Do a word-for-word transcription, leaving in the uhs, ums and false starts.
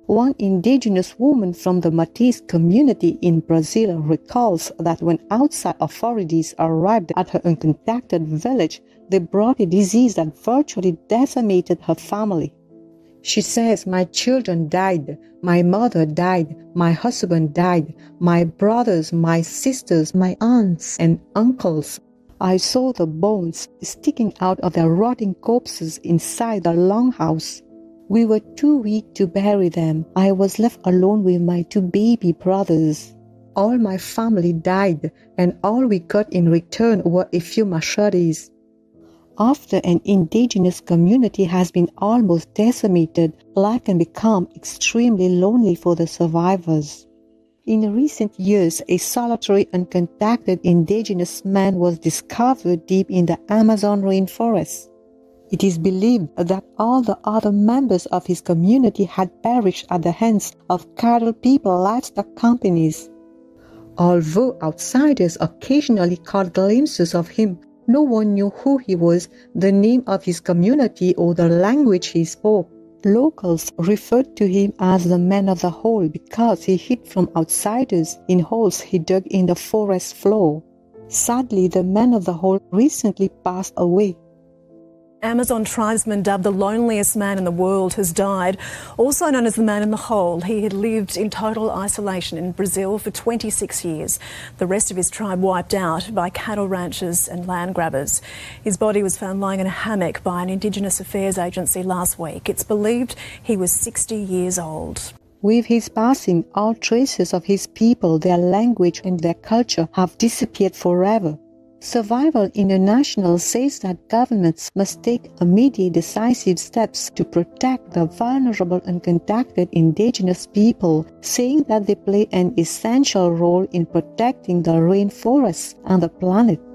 One indigenous woman from the Métis community in Brazil recalls that when outside authorities arrived at her uncontacted village, they brought a disease that virtually decimated her family. She says, "My children died, my mother died, my husband died, my brothers, my sisters, my aunts and uncles. I saw the bones sticking out of their rotting corpses inside the longhouse. We were too weak to bury them. I was left alone with my two baby brothers. All my family died, and all we got in return were a few machetes." After an indigenous community has been almost decimated, life can become extremely lonely for the survivors. In recent years, a solitary, uncontacted indigenous man was discovered deep in the Amazon rainforest. It is believed that all the other members of his community had perished at the hands of cattle people livestock companies. Although outsiders occasionally caught glimpses of him, no one knew who he was, the name of his community, or the language he spoke. Locals referred to him as the Man of the Hole because he hid from outsiders in holes he dug in the forest floor. Sadly, the Man of the Hole recently passed away. Amazon tribesman dubbed the loneliest man in the world has died, also known as the Man in the Hole. He had lived in total isolation in Brazil for twenty-six years. The rest of his tribe wiped out by cattle ranchers and land grabbers. His body was found lying in a hammock by an Indigenous Affairs agency last week. It's believed he was sixty years old. With his passing, all traces of his people, their language and their culture have disappeared forever. Survival International says that governments must take immediate decisive steps to protect the vulnerable uncontacted indigenous people, saying that they play an essential role in protecting the rainforests and the planet.